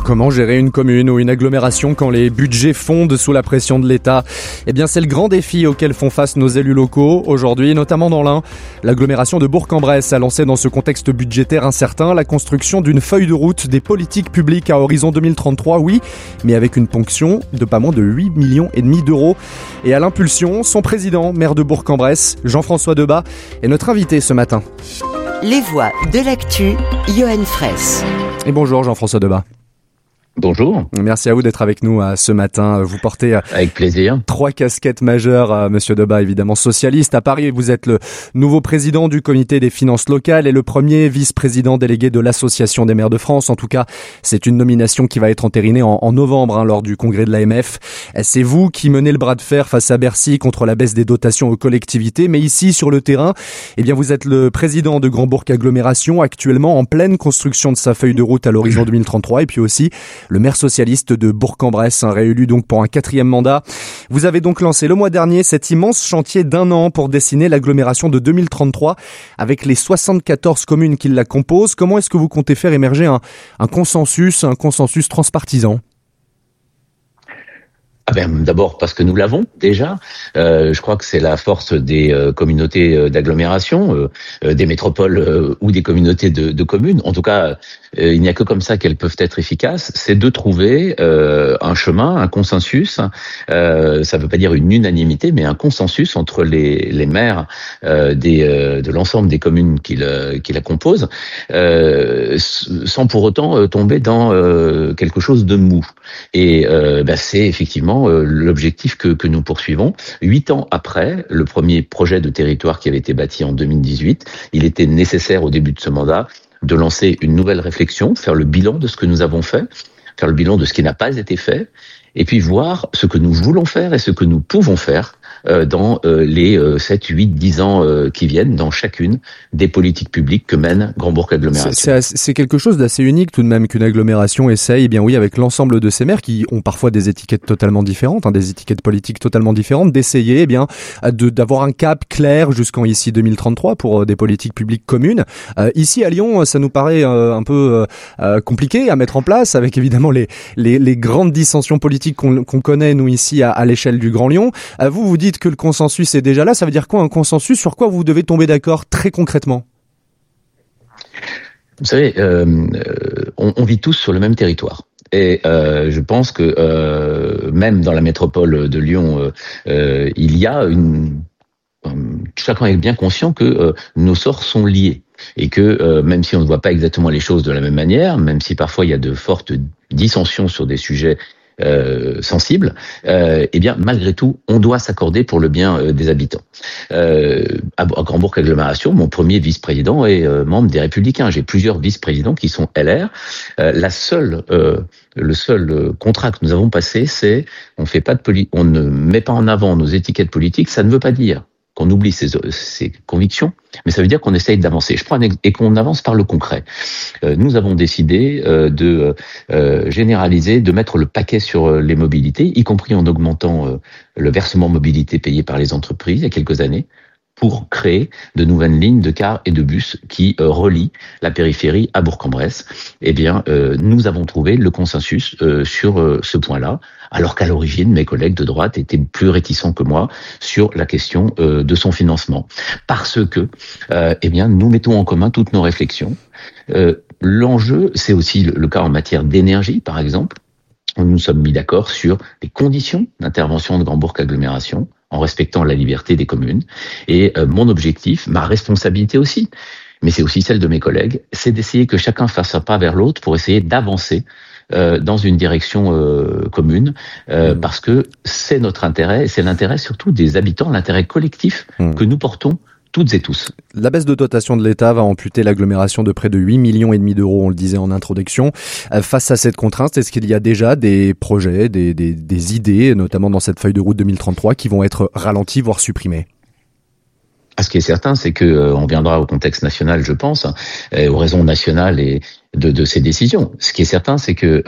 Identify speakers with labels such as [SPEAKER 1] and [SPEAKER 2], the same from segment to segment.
[SPEAKER 1] Comment gérer une commune ou une agglomération quand les budgets fondent sous la pression de l'État ? Eh bien, c'est le grand défi auquel font face nos élus locaux aujourd'hui, notamment dans l'Ain. L'agglomération de Bourg-en-Bresse a lancé dans ce contexte budgétaire incertain la construction d'une feuille de route des politiques publiques à horizon 2033, oui, mais avec une ponction de pas moins de 8,5 millions d'euros. Et à l'impulsion, son président, maire de Bourg-en-Bresse, Jean-François Debat, est notre invité ce matin.
[SPEAKER 2] Les voix de l'actu, Johan Fraisse.
[SPEAKER 1] Et bonjour Jean-François Debat.
[SPEAKER 3] Bonjour.
[SPEAKER 1] Merci à vous d'être avec nous ce matin. Vous portez
[SPEAKER 3] avec plaisir
[SPEAKER 1] 3 casquettes majeures, Monsieur Debat, évidemment socialiste. À Paris, vous êtes le nouveau président du comité des finances locales et le premier vice-président délégué de l'Association des maires de France. En tout cas, c'est une nomination qui va être entérinée en novembre lors du congrès de l'AMF. C'est vous qui menez le bras de fer face à Bercy contre la baisse des dotations aux collectivités. Mais ici, sur le terrain, eh bien, vous êtes le président de Grand Bourg Agglomération, actuellement en pleine construction de sa feuille de route à l'horizon 2033, et puis aussi le maire socialiste de Bourg-en-Bresse, réélu donc pour un 4e mandat. Vous avez donc lancé le mois dernier cet immense chantier d'1 an pour dessiner l'agglomération de 2033 avec les 74 communes qui la composent. Comment est-ce que vous comptez faire émerger un consensus transpartisan ?
[SPEAKER 3] D'abord parce que nous l'avons déjà. Je crois que c'est la force des communautés d'agglomération, des métropoles ou des communautés de communes. En tout cas, il n'y a que comme ça qu'elles peuvent être efficaces. C'est de trouver un chemin, un consensus. Ça ne veut pas dire une unanimité, mais un consensus entre les maires de l'ensemble des communes qui la composent, sans pour autant tomber dans quelque chose de mou. Et c'est effectivement l'objectif que nous poursuivons. 8 ans après le premier projet de territoire qui avait été bâti en 2018, il était nécessaire au début de ce mandat de lancer une nouvelle réflexion, faire le bilan de ce que nous avons fait, faire le bilan de ce qui n'a pas été fait, et puis voir ce que nous voulons faire et ce que nous pouvons faire dans les 7, 8, 10 ans qui viennent dans chacune des politiques publiques que mène Grand Bourg Agglomération.
[SPEAKER 1] C'est quelque chose d'assez unique tout de même qu'une agglomération essaye, avec l'ensemble de ses maires qui ont parfois des étiquettes totalement différentes, des étiquettes politiques totalement différentes, d'essayer d'avoir un cap clair jusqu'en ici 2033 pour des politiques publiques communes. Ici à Lyon, ça nous paraît un peu compliqué à mettre en place avec évidemment les grandes dissensions politiques qu'on connaît nous ici à l'échelle du Grand Lyon. Vous dites que le consensus est déjà là, ça veut dire quoi un consensus ? Sur quoi vous devez tomber d'accord très concrètement ?
[SPEAKER 3] Vous savez, on vit tous sur le même territoire. Et je pense que même dans la métropole de Lyon, il y a chacun est bien conscient que nos sorts sont liés. Et que même si on ne voit pas exactement les choses de la même manière, même si parfois il y a de fortes dissensions sur des sujets sensibles, malgré tout, on doit s'accorder pour le bien des habitants. À Grand Bourg Agglomération, mon premier vice-président est membre des Républicains. J'ai plusieurs vice-présidents qui sont LR. Le seul contrat que nous avons passé, c'est on ne met pas en avant nos étiquettes politiques. Ça ne veut pas dire qu'on oublie ses convictions, mais ça veut dire qu'on essaye d'avancer. Et qu'on avance par le concret. Nous avons décidé de généraliser, de mettre le paquet sur les mobilités, y compris en augmentant le versement mobilité payé par les entreprises il y a quelques années, pour créer de nouvelles lignes de cars et de bus qui relient la périphérie à Bourg-en-Bresse. Nous avons trouvé le consensus sur ce point-là, alors qu'à l'origine, mes collègues de droite étaient plus réticents que moi sur la question de son financement. Parce que, nous mettons en commun toutes nos réflexions. L'enjeu, c'est aussi le cas en matière d'énergie, par exemple. Nous nous sommes mis d'accord sur les conditions d'intervention de Grand Bourg Agglomération, en respectant la liberté des communes. Et mon objectif, ma responsabilité aussi, mais c'est aussi celle de mes collègues, c'est d'essayer que chacun fasse un pas vers l'autre pour essayer d'avancer dans une direction commune, parce que c'est notre intérêt, et c'est l'intérêt surtout des habitants, l'intérêt collectif que nous portons toutes et tous.
[SPEAKER 1] La baisse de dotation de l'État va amputer l'agglomération de près de 8,5 millions d'euros, on le disait en introduction. Face à cette contrainte, est-ce qu'il y a déjà des projets, des idées, notamment dans cette feuille de route 2033, qui vont être ralenties, voire supprimées ?
[SPEAKER 3] Ce qui est certain, c'est que on viendra au contexte national, je pense, aux raisons nationales et de ces décisions. Ce qui est certain, c'est que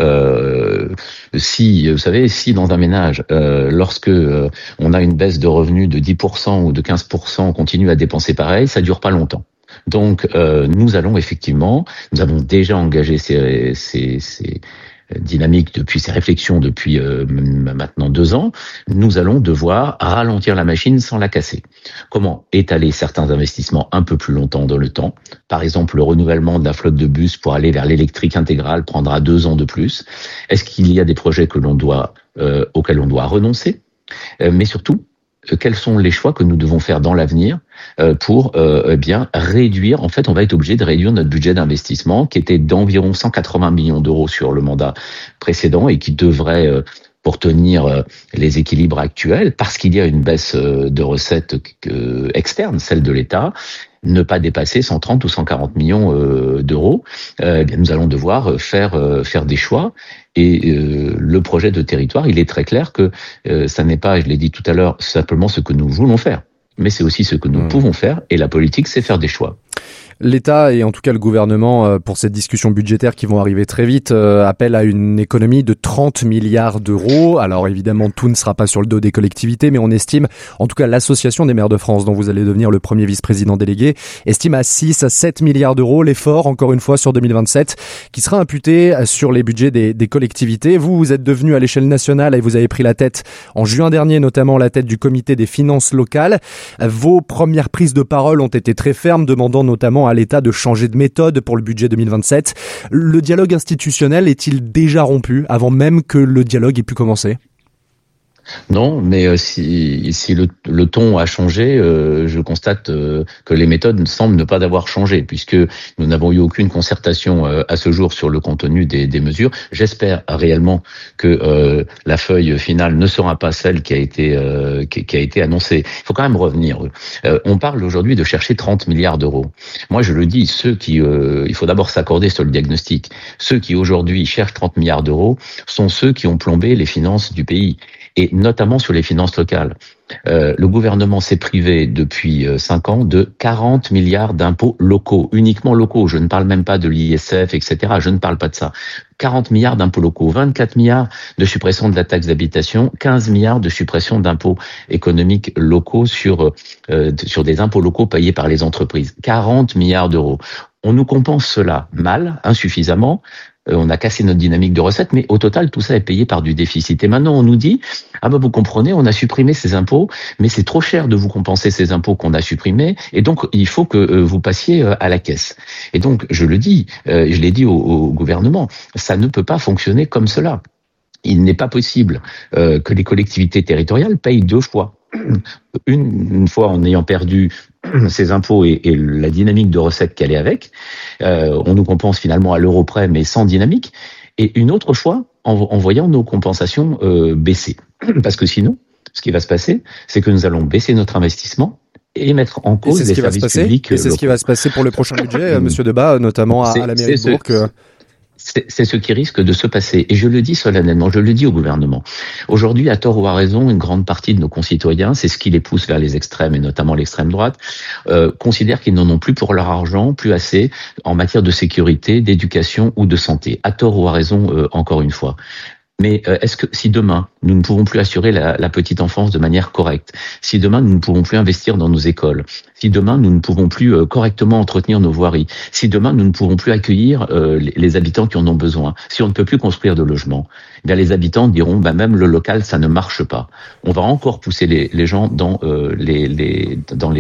[SPEAKER 3] si dans un ménage, lorsque on a une baisse de revenus de 10% ou de 15%, on continue à dépenser pareil, ça dure pas longtemps. Donc nous avons déjà engagé dynamique depuis ces réflexions depuis maintenant 2 ans, nous allons devoir ralentir la machine sans la casser. Comment étaler certains investissements un peu plus longtemps dans le temps? Par exemple, le renouvellement de la flotte de bus pour aller vers l'électrique intégrale prendra 2 ans de plus. Est-ce qu'il y a des projets que auxquels on doit renoncer? Mais surtout, quels sont les choix que nous devons faire dans l'avenir pour bien réduire. En fait, on va être obligé de réduire notre budget d'investissement qui était d'environ 180 millions d'euros sur le mandat précédent et qui devrait pour tenir les équilibres actuels, parce qu'il y a une baisse de recettes externes, celle de l'État, ne pas dépasser 130 ou 140 millions d'euros, bien nous allons devoir faire des choix. Et le projet de territoire, il est très clair que ça n'est pas, je l'ai dit tout à l'heure, simplement ce que nous voulons faire, mais c'est aussi ce que nous pouvons faire. Et la politique, c'est faire des choix.
[SPEAKER 1] L'État et en tout cas le gouvernement, pour ces discussions budgétaires qui vont arriver très vite, appellent à une économie de 30 milliards d'euros. Alors évidemment, tout ne sera pas sur le dos des collectivités, mais on estime, en tout cas l'Association des maires de France, dont vous allez devenir le premier vice-président délégué, estime à 6 à 7 milliards d'euros l'effort, encore une fois, sur 2027, qui sera imputé sur les budgets des collectivités. Vous êtes devenu à l'échelle nationale et vous avez pris la tête en juin dernier, notamment la tête du comité des finances locales. Vos premières prises de parole ont été très fermes, demandant notamment à l'État de changer de méthode pour le budget 2027. Le dialogue institutionnel est-il déjà rompu avant même que le dialogue ait pu commencer ?
[SPEAKER 3] Non, mais si le ton a changé, je constate que les méthodes semblent ne pas avoir changé, puisque nous n'avons eu aucune concertation à ce jour sur le contenu des mesures. J'espère réellement que la feuille finale ne sera pas celle qui a été annoncée. Il faut quand même revenir. On parle aujourd'hui de chercher 30 milliards d'euros. Moi, je le dis, il faut d'abord s'accorder sur le diagnostic. Ceux qui aujourd'hui cherchent 30 milliards d'euros sont ceux qui ont plombé les finances du pays, et notamment sur les finances locales. Le gouvernement s'est privé depuis 5 ans de 40 milliards d'impôts locaux, uniquement locaux. Je ne parle même pas de l'ISF, etc. Je ne parle pas de ça. 40 milliards d'impôts locaux, 24 milliards de suppression de la taxe d'habitation, 15 milliards de suppression d'impôts économiques locaux sur des impôts locaux payés par les entreprises. 40 milliards d'euros. On nous compense cela mal, insuffisamment. On a cassé notre dynamique de recettes, mais au total, tout ça est payé par du déficit. Et maintenant, on nous dit, vous comprenez, on a supprimé ces impôts, mais c'est trop cher de vous compenser ces impôts qu'on a supprimés, et donc il faut que vous passiez à la caisse. Et donc, je le dis, je l'ai dit au gouvernement, ça ne peut pas fonctionner comme cela. Il n'est pas possible que les collectivités territoriales payent 2 fois. Une fois en ayant perdu ces impôts et la dynamique de recettes qu'elle est avec, on nous compense finalement à l'euro près, mais sans dynamique, et une autre fois en voyant nos compensations baisser. Parce que sinon, ce qui va se passer, c'est que nous allons baisser notre investissement et mettre en cause les services publics.
[SPEAKER 1] Et c'est ce qui va se passer pour le prochain budget, Monsieur Debat, notamment à la mairie de Bourg.
[SPEAKER 3] C'est ce qui risque de se passer. Et je le dis solennellement, je le dis au gouvernement. Aujourd'hui, à tort ou à raison, une grande partie de nos concitoyens, c'est ce qui les pousse vers les extrêmes, et notamment l'extrême droite, considèrent qu'ils n'en ont plus pour leur argent, plus assez en matière de sécurité, d'éducation ou de santé. À tort ou à raison, encore une fois. Mais est-ce que si demain, nous ne pouvons plus assurer la petite enfance de manière correcte, si demain, nous ne pouvons plus investir dans nos écoles, si demain, nous ne pouvons plus correctement entretenir nos voiries, si demain, nous ne pouvons plus accueillir les habitants qui en ont besoin, si on ne peut plus construire de logements, eh bien les habitants diront, même le local, ça ne marche pas. On va encore pousser les gens dans les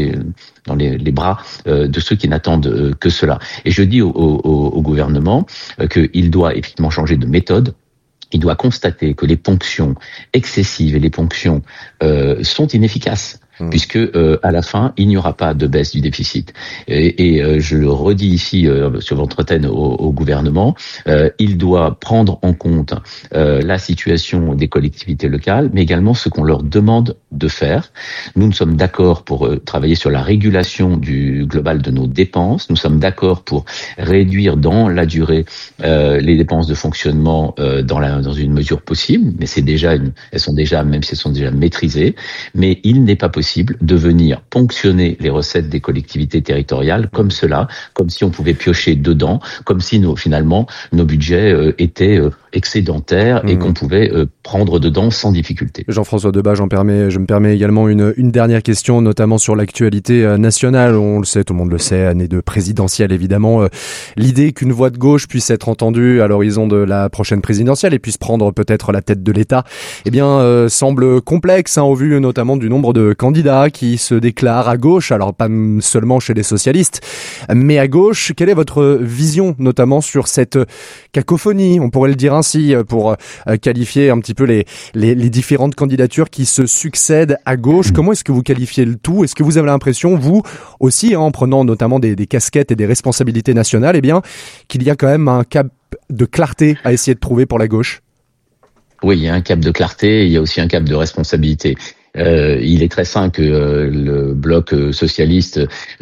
[SPEAKER 3] bras de ceux qui n'attendent que cela. Et je dis au gouvernement qu'il doit effectivement changer de méthode. Il doit constater que les ponctions excessives et les ponctions sont inefficaces. Puisque à la fin, il n'y aura pas de baisse du déficit. Et je le redis ici sur votre antenne au gouvernement, il doit prendre en compte la situation des collectivités locales, mais également ce qu'on leur demande de faire. Nous sommes d'accord pour travailler sur la régulation du global de nos dépenses. Nous sommes d'accord pour réduire dans la durée les dépenses de fonctionnement dans une mesure possible, mais elles sont déjà maîtrisées. Mais il n'est pas possible de venir ponctionner les recettes des collectivités territoriales comme cela, comme si on pouvait piocher dedans, comme si finalement nos budgets étaient excédentaires et qu'on pouvait prendre dedans sans difficulté.
[SPEAKER 1] Jean-François Debat, je me permets également une dernière question, notamment sur l'actualité nationale. On le sait, tout le monde le sait, année de présidentielle évidemment. L'idée qu'une voix de gauche puisse être entendue à l'horizon de la prochaine présidentielle et puisse prendre peut-être la tête de l'État, semble complexe, au vu notamment du nombre de candidats qui se déclarent à gauche. Alors pas seulement chez les socialistes, mais à gauche. Quelle est votre vision, notamment sur cette cacophonie, on pourrait le dire ainsi, pour qualifier un petit peu les différentes candidatures qui se succèdent à gauche? Comment est-ce que vous qualifiez le tout? Est-ce que vous avez l'impression, vous aussi, en prenant notamment des casquettes et des responsabilités nationales, qu'il y a quand même un cap de clarté à essayer de trouver pour la gauche?
[SPEAKER 3] Oui, il y a un cap de clarté, il y a aussi un cap de responsabilité. Il est très sain que le bloc socialiste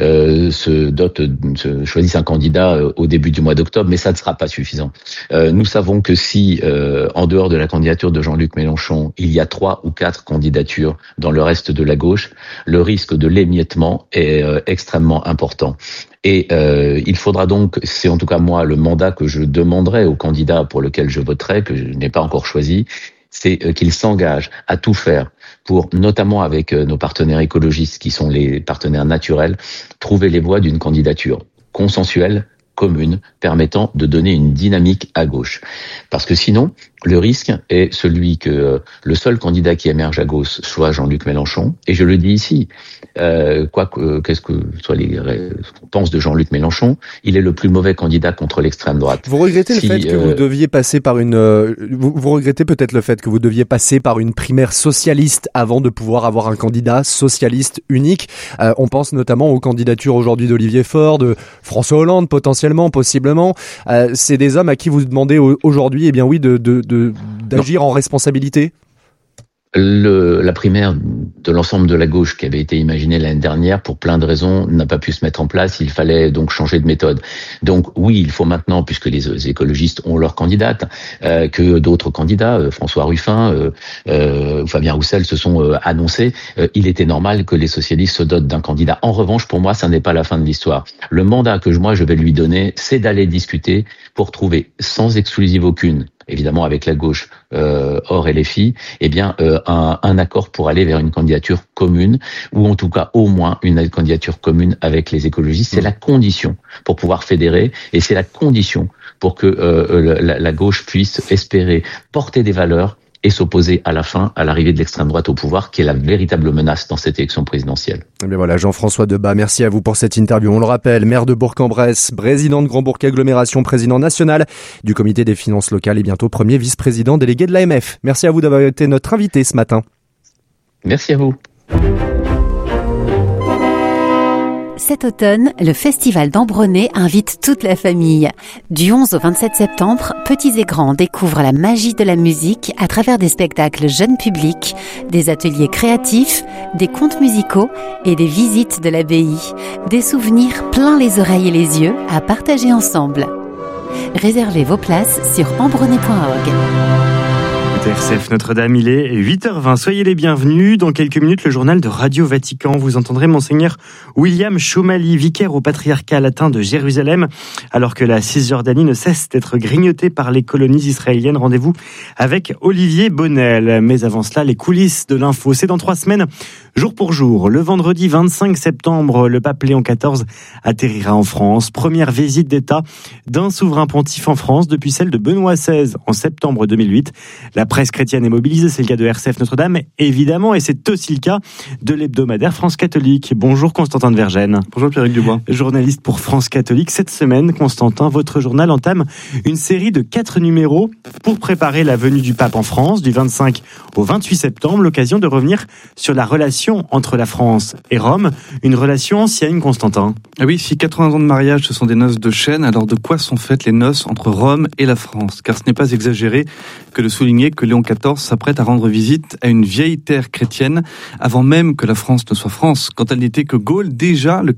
[SPEAKER 3] choisisse un candidat au début du mois d'octobre, mais ça ne sera pas suffisant. Nous savons que si, en dehors de la candidature de Jean-Luc Mélenchon, il y a 3 ou 4 candidatures dans le reste de la gauche, le risque de l'émiettement est extrêmement important. Et il faudra donc, c'est en tout cas moi le mandat que je demanderai au candidat pour lequel je voterai, que je n'ai pas encore choisi, c'est qu'il s'engage à tout faire pour, notamment avec nos partenaires écologistes qui sont les partenaires naturels, trouver les voies d'une candidature consensuelle, commune, permettant de donner une dynamique à gauche. Parce que sinon, le risque est celui que le seul candidat qui émerge à gauche soit Jean-Luc Mélenchon. Et je le dis ici, qu'est-ce que soit qu'on pense de Jean-Luc Mélenchon, il est le plus mauvais candidat contre l'extrême droite.
[SPEAKER 1] Vous regrettez le fait que vous deviez passer par vous regrettez peut-être le fait que vous deviez passer par une primaire socialiste avant de pouvoir avoir un candidat socialiste unique. On pense notamment aux candidatures aujourd'hui d'Olivier Faure, de François Hollande potentiellement, possiblement. C'est des hommes à qui vous demandez aujourd'hui, d'agir en responsabilité?
[SPEAKER 3] La primaire de l'ensemble de la gauche qui avait été imaginée l'année dernière, pour plein de raisons, n'a pas pu se mettre en place. Il fallait donc changer de méthode. Donc oui, il faut maintenant, puisque les écologistes ont leur candidate, que d'autres candidats, François Ruffin, Fabien Roussel, se sont annoncés. Il était normal que les socialistes se dotent d'un candidat. En revanche, pour moi, ça n'est pas la fin de l'histoire. Le mandat que je vais lui donner, c'est d'aller discuter pour trouver, sans exclusive aucune, évidemment avec la gauche, hors LFI, un accord pour aller vers une candidature commune, ou en tout cas au moins une candidature commune avec les écologistes. C'est la condition pour pouvoir fédérer, et c'est la condition pour que la gauche puisse espérer porter des valeurs et s'opposer à la fin à l'arrivée de l'extrême droite au pouvoir, qui est la véritable menace dans cette élection présidentielle.
[SPEAKER 1] Et bien voilà, Jean-François Debat, merci à vous pour cette interview. On le rappelle, maire de Bourg-en-Bresse, président de Grand Bourg Agglomération, président national du comité des finances locales et bientôt premier vice-président délégué de l'AMF. Merci à vous d'avoir été notre invité ce matin.
[SPEAKER 3] Merci à vous.
[SPEAKER 2] Cet automne, le Festival d'Ambronay invite toute la famille. Du 11 au 27 septembre, petits et grands découvrent la magie de la musique à travers des spectacles jeunes publics, des ateliers créatifs, des contes musicaux et des visites de l'abbaye. Des souvenirs plein les oreilles et les yeux à partager ensemble. Réservez vos places sur ambronay.org.
[SPEAKER 4] RCF Notre-Dame, il est 8h20. Soyez les bienvenus. Dans quelques minutes, le journal de Radio Vatican. Vous entendrez Monseigneur William Chomali, vicaire au patriarcat latin de Jérusalem. Alors que la Cisjordanie ne cesse d'être grignotée par les colonies israéliennes. Rendez-vous avec Olivier Bonnel. Mais avant cela, les coulisses de l'info. C'est dans 3 semaines, jour pour jour. Le vendredi 25 septembre, le pape Léon XIV atterrira en France. Première visite d'État d'un souverain pontife en France depuis celle de Benoît XVI en septembre 2008. La presse chrétienne est mobilisée, c'est le cas de RCF Notre-Dame, évidemment, et c'est aussi le cas de l'hebdomadaire France Catholique. Bonjour Constantin de Vergennes.
[SPEAKER 5] Bonjour Pierrick Dubois.
[SPEAKER 4] Journaliste pour France Catholique. Cette semaine, Constantin, votre journal entame une série de 4 numéros pour préparer la venue du pape en France, du 25 au 28 septembre, l'occasion de revenir sur la relation entre la France et Rome, une relation ancienne, Constantin.
[SPEAKER 5] Ah oui, si 80 ans de mariage, ce sont des noces de chêne, alors de quoi sont faites les noces entre Rome et la France? Car ce n'est pas exagéré que de souligner que Léon XIV s'apprête à rendre visite à une vieille terre chrétienne avant même que la France ne soit France. Quand elle n'était que Gaule, déjà le